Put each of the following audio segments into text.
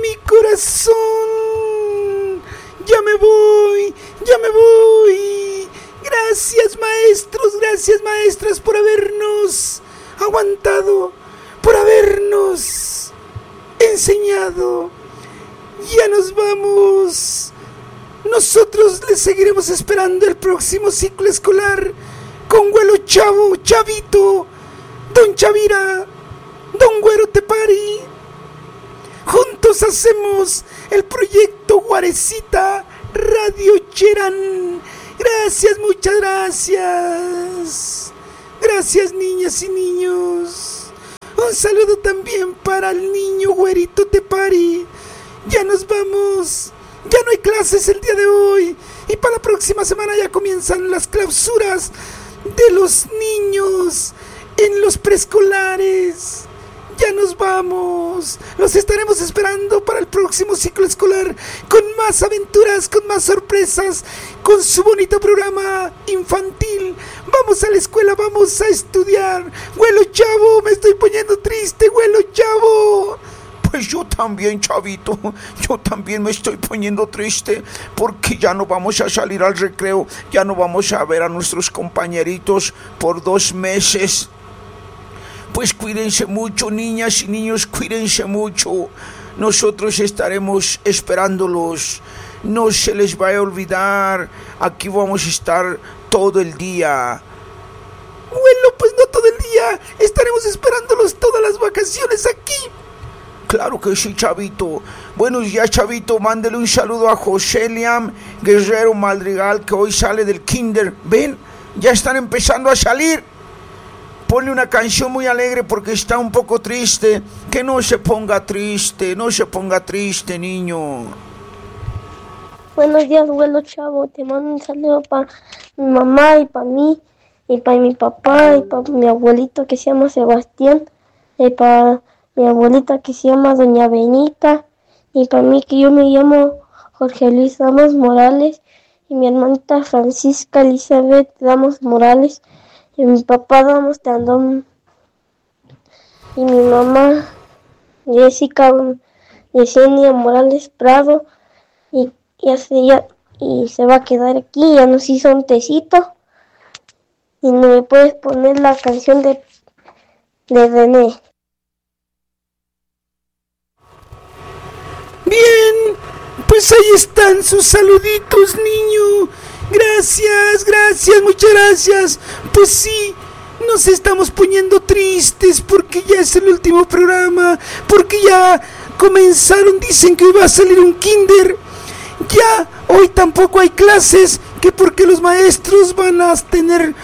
mi corazón. Ya me voy, ya me voy. Gracias maestros, gracias maestras por habernos aguantado, por habernos enseñado. Ya nos vamos. Nosotros les seguiremos esperando el próximo ciclo escolar con Güelo Chavo, Chavito, Don Chavira, Don Güero Tepari. Juntos hacemos el proyecto Guarecita Radio Cherán. Gracias, muchas gracias. Gracias, niñas y niños. Un saludo también para el niño Güerito Tepari. Ya nos vamos. Ya no hay clases el día de hoy. Y para la próxima semana ya comienzan las clausuras de los niños en los preescolares. Ya nos vamos. Los estaremos esperando para el próximo ciclo escolar con más aventuras, con más sorpresas, con su bonito programa infantil. Vamos a la escuela, vamos a estudiar. Güelo Chavo, me estoy poniendo triste, Güelo Chavo. Pues yo también, Chavito, yo también me estoy poniendo triste porque ya no vamos a salir al recreo, ya no vamos a ver a nuestros compañeritos por 2 meses. Pues cuídense mucho, niñas y niños, cuídense mucho. Nosotros estaremos esperándolos. No se les vaya a olvidar. Aquí vamos a estar todo el día. Bueno, pues no todo el día. Estaremos esperándolos todas las vacaciones aquí. Claro que sí, Chavito. Buenos días, Chavito. Mándele un saludo a José Liam Guerrero Madrigal, que hoy sale del kinder. Ven, ya están empezando a salir. Ponle una canción muy alegre porque está un poco triste. Que no se ponga triste, no se ponga triste, niño. Buenos días, Güelo Chavo. Te mando un saludo para mi mamá y para mí, y para mi papá, y para mi abuelito que se llama Sebastián, y para mi abuelita que se llama Doña Benita, y para mí que yo me llamo Jorge Luis Ramos Morales, y mi hermanita Francisca Elizabeth Ramos Morales, y mi papá Ramos Tandón, y mi mamá Jessica Yesenia Morales Prado, y se va a quedar aquí. Ya nos hizo un tecito, y no me puedes poner la canción de René. Bien, pues ahí están sus saluditos, niño. Gracias, gracias, muchas gracias. Pues sí, nos estamos poniendo tristes porque ya es el último programa, porque ya comenzaron, dicen que iba a salir un kinder. Ya hoy tampoco hay clases, que porque los maestros van a tener,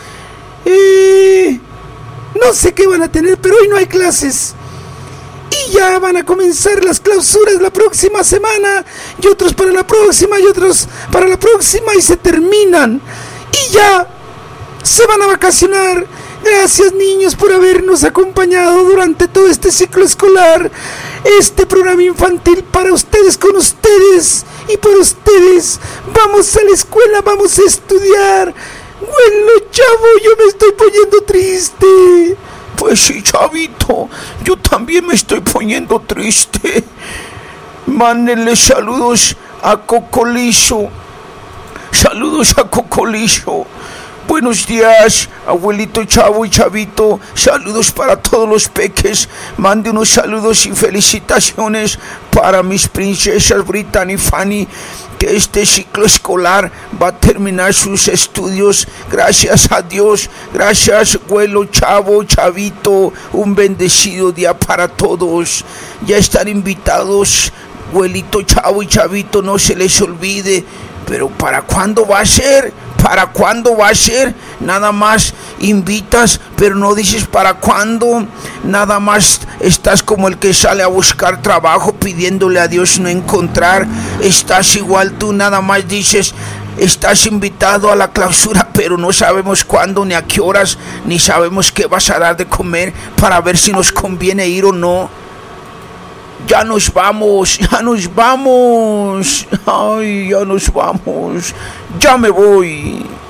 no sé qué van a tener, pero hoy no hay clases. Y ya van a comenzar las clausuras la próxima semana, y otros para la próxima, y otros para la próxima, y se terminan. Y ya se van a vacacionar. Gracias, niños, por habernos acompañado durante todo este ciclo escolar. Este programa infantil para ustedes, con ustedes y por ustedes. Vamos a la escuela, vamos a estudiar. Bueno, Chavo, yo me estoy poniendo triste. Pues sí, Chavito, yo también me estoy poniendo triste. Mándenle saludos a Cocolizo. Saludos a Cocolizo. Buenos días, abuelito Chavo y Chavito. Saludos para todos los peques. Mande unos saludos y felicitaciones para mis princesas Brittany y Fanny, que este ciclo escolar va a terminar sus estudios. Gracias a Dios. Gracias, abuelo Chavo, Chavito. Un bendecido día para todos. Ya están invitados, abuelito Chavo y Chavito, no se les olvide. Pero ¿para cuándo va a ser? ¿Para cuándo va a ser? Nada más invitas, pero no dices para cuándo. Nada más estás como el que sale a buscar trabajo pidiéndole a Dios no encontrar. Estás igual tú, nada más dices, estás invitado a la clausura, pero no sabemos cuándo, ni a qué horas, ni sabemos qué vas a dar de comer para ver si nos conviene ir o no. Ya nos vamos, ya nos vamos. Ay, ya nos vamos. Ya me voy.